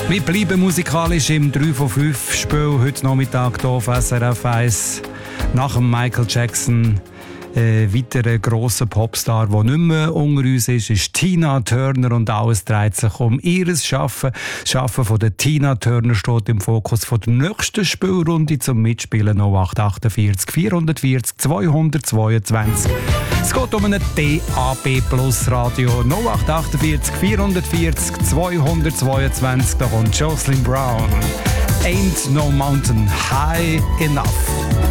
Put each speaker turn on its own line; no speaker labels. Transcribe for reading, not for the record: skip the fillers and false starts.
Wir bleiben musikalisch im 3 von 5 Spiel heute Nachmittag hier auf SRF 1. Nach dem Michael Jackson weiterer grosser Popstar, der nicht mehr unter uns ist Tina Turner und alles dreht sich um ihres Schaffen. Das Schaffen von der Tina Turner steht im Fokus von der nächsten Spielrunde zum Mitspielen 0848 440 222. Es geht um ein DAB Plus Radio 0848 440 222. Da kommt Jocelyn Brown. Ain't no mountain high enough.